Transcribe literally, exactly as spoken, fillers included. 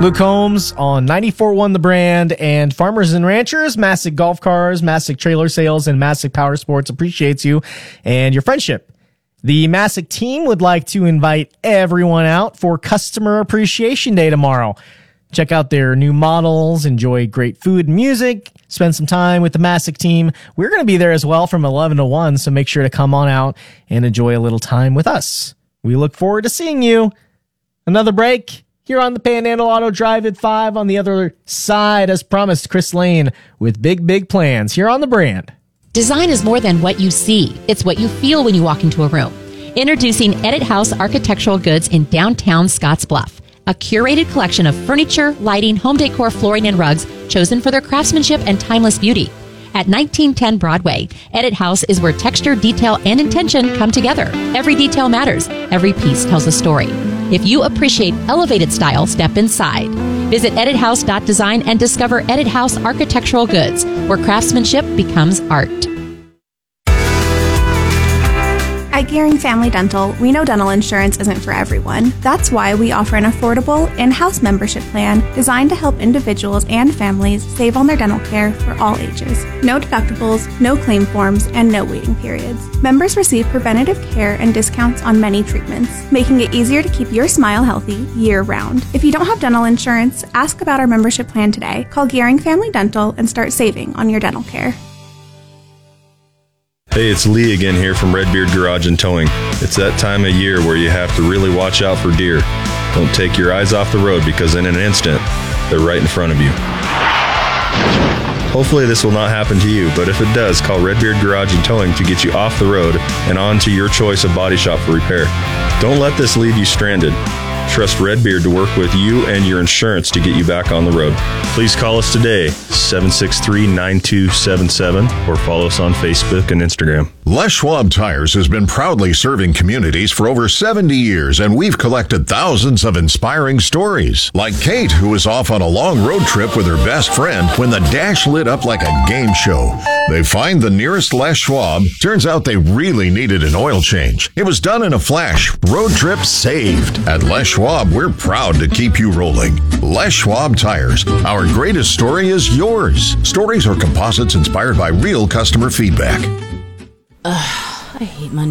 Luke Holmes on ninety-four point one The Brand, and Farmers and Ranchers, Massick Golf Cars, Massick Trailer Sales, and Massick Power Sports appreciates you and your friendship. The Massick team would like to invite everyone out for Customer Appreciation Day tomorrow. Check out their new models, enjoy great food and music, spend some time with the Massick team. We're going to be there as well from eleven to one, so make sure to come on out and enjoy a little time with us. We look forward to seeing you. Another break here on the Panhandle Auto Drive at five. On the other side, as promised, Chris Lane with big, big plans here on The Brand. Design is more than what you see. It's what you feel when you walk into a room. Introducing Edit House Architectural Goods in downtown Scottsbluff. A curated collection of furniture, lighting, home decor, flooring, and rugs chosen for their craftsmanship and timeless beauty. At nineteen ten Broadway, Edit House is where texture, detail, and intention come together. Every detail matters. Every piece tells a story. If you appreciate elevated style, step inside. Visit edit house dot design and discover Edit House Architectural Goods, where craftsmanship becomes art. At Gearing Family Dental, we know dental insurance isn't for everyone. That's why we offer an affordable in-house membership plan designed to help individuals and families save on their dental care for all ages. No deductibles, no claim forms, and no waiting periods. Members receive preventative care and discounts on many treatments, making it easier to keep your smile healthy year-round. If you don't have dental insurance, ask about our membership plan today. Call Gearing Family Dental and start saving on your dental care. Hey, it's Lee again here from Redbeard Garage and Towing. It's that time of year where you have to really watch out for deer. Don't take your eyes off the road because in an instant, they're right in front of you. Hopefully this will not happen to you, but if it does, call Redbeard Garage and Towing to get you off the road and on to your choice of body shop for repair. Don't let this leave you stranded. Trust Redbeard to work with you and your insurance to get you back on the road. Please call us today, seven six three, nine two seven seven, or follow us on Facebook and Instagram. Les Schwab Tires has been proudly serving communities for over seventy years, and we've collected thousands of inspiring stories. Like Kate, who was off on a long road trip with her best friend when the dash lit up like a game show. They find the nearest Les Schwab. Turns out they really needed an oil change. It was done in a flash. Road trip saved. At Les Schwab, we're proud to keep you rolling. Les Schwab Tires. Our greatest story is yours. Stories are composites inspired by real customer feedback. Ugh, I hate Monday.